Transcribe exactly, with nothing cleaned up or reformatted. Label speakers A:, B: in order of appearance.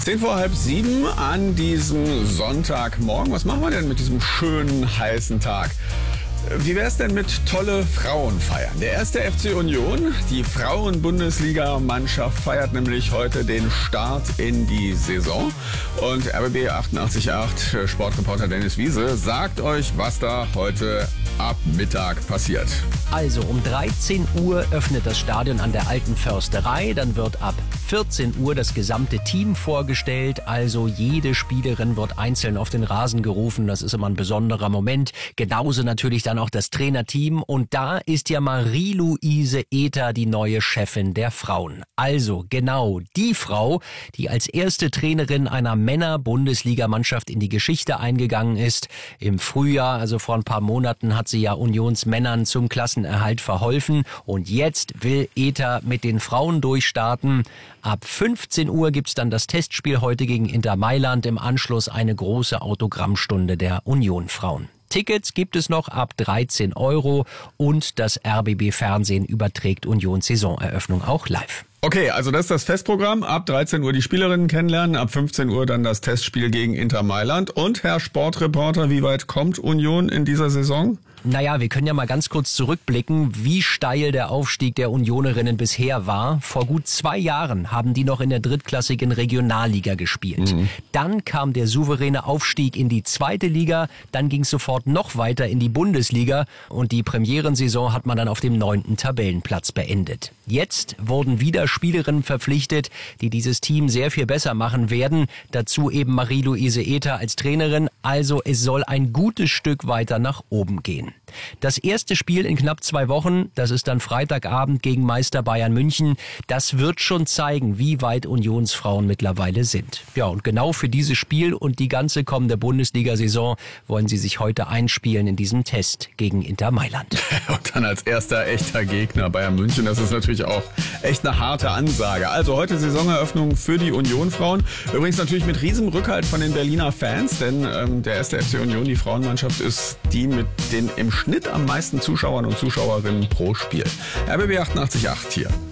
A: Zehn vor halb sieben an diesem Sonntagmorgen. Was machen wir denn mit diesem schönen, heißen Tag? Wie wäre es denn mit tolle Frauen feiern? Der erste F C Union, die Frauen-Bundesliga-Mannschaft, feiert nämlich heute den Start in die Saison. Und R B B achtundachtzig Komma acht Sportreporter Dennis Wiese sagt euch, was da heute ab Mittag passiert.
B: Also um dreizehn Uhr öffnet das Stadion an der Alten Försterei. Dann wird ab vierzehn Uhr das gesamte Team vorgestellt. Also jede Spielerin wird einzeln auf den Rasen gerufen. Das ist immer ein besonderer Moment. Genauso natürlich dann auch das Trainerteam. Und da ist ja Marie-Louise Ether die neue Chefin der Frauen. Also genau die Frau, die als erste Trainerin einer Männer-Bundesligamannschaft in die Geschichte eingegangen ist. Im Frühjahr, also vor ein paar Monaten, hat sie ja Unionsmännern zum Klassenerhalt verholfen. Und jetzt will Ether mit den Frauen durchstarten. Ab fünfzehn Uhr gibt's dann das Testspiel heute gegen Inter Mailand. Im Anschluss eine große Autogrammstunde der Union-Frauen. Tickets gibt es noch ab dreizehn Euro und das R B B-Fernsehen überträgt Unions Saisoneröffnung auch live.
A: Okay, also das ist das Festprogramm. Ab dreizehn Uhr die Spielerinnen kennenlernen, ab fünfzehn Uhr dann das Testspiel gegen Inter Mailand. Und Herr Sportreporter, wie weit kommt Union in dieser Saison?
B: Naja, wir können ja mal ganz kurz zurückblicken, wie steil der Aufstieg der Unionerinnen bisher war. Vor gut zwei Jahren haben die noch in der drittklassigen Regionalliga gespielt. Mhm. Dann kam der souveräne Aufstieg in die zweite Liga, dann ging es sofort noch weiter in die Bundesliga und die Premierensaison hat man dann auf dem neunten Tabellenplatz beendet. Jetzt wurden wieder Spielerinnen verpflichtet, die dieses Team sehr viel besser machen werden. Dazu eben Marie-Louise Ether als Trainerin. Also es soll ein gutes Stück weiter nach oben gehen. Das erste Spiel in knapp zwei Wochen, das ist dann Freitagabend gegen Meister Bayern München. Das wird schon zeigen, wie weit Unionsfrauen mittlerweile sind. Ja, und genau für dieses Spiel und die ganze kommende Bundesliga-Saison wollen sie sich heute einspielen in diesem Test gegen Inter Mailand.
A: Und dann als erster echter Gegner Bayern München. Das ist natürlich auch echt eine harte Ansage. Also heute Saisoneröffnung für die Union-Frauen. Übrigens natürlich mit riesigem Rückhalt von den Berliner Fans, denn ähm, der erste F C Union, die Frauenmannschaft, ist die mit den im Schnitt am meisten Zuschauern und Zuschauerinnen pro Spiel. R B B achtundachtzig Komma acht hier.